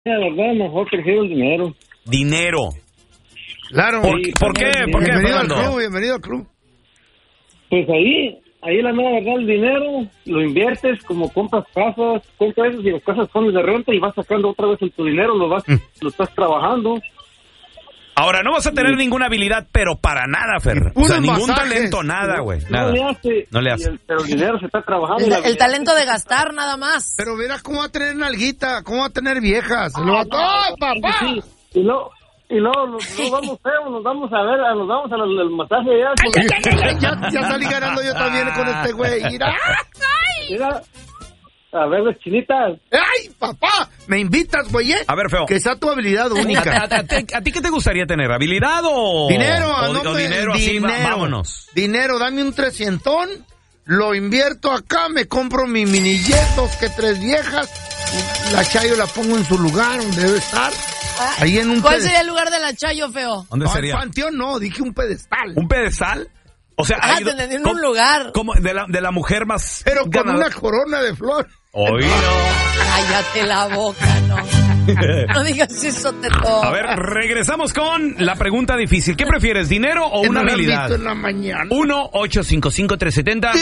La verdad, mejor prefiero el dinero. Dinero. Claro. ¿Por qué? ¿Por qué, Fernando? Bienvenido al club. Pues ahí la mera verdad, el dinero lo inviertes, como compras casas, compras y las casas son de renta y vas sacando otra vez tu dinero, lo estás trabajando. Ahora, no vas a tener ninguna habilidad, pero para nada, Fer. O sea, ningún talento, nada, güey. Nada. No le hace. Pero el dinero se está trabajando. El talento de gastar, nada más. Pero verás cómo va a tener nalguita, cómo va a tener viejas. ¡Papá! Sí. Y luego nos vamos feos, nos vamos al masaje allá. Ya salí ganando yo también con este güey. Mira, a ver las chinitas. ¡Ay, papá! ¿Me invitas, güey? A ver, feo. Que sea tu habilidad única. ¿A ti qué te gustaría tener? ¿Habilidad o...? Dinero, o dinero así, vámonos. Dinero, dame un 300, lo invierto acá, me compro mi mini jet, 2 que 3 viejas, la Chayo la pongo en su lugar, donde debe estar. Ahí en un ¿Cuál sería el lugar de la Chayo, feo? ¿Dónde sería? El panteón no, dije un pedestal. ¿Un pedestal? O sea, te entendí en un lugar. Como de la mujer más... Pero con una corona de flor. Hoy no. Cállate la boca, no. No digas eso, Teto. A ver, regresamos con la pregunta difícil. ¿Qué prefieres, dinero o una habilidad? En la mañana. 1-855-370-3100.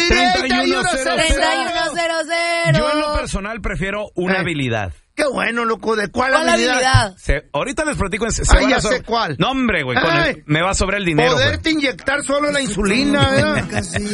3100. Yo en lo personal prefiero una habilidad. Qué bueno, loco. ¿De cuál habilidad? Ahorita les platico en... ya sé cuál. No, hombre, güey. Me va a sobrar el dinero. Poderte inyectar solo la insulina, ¿verdad?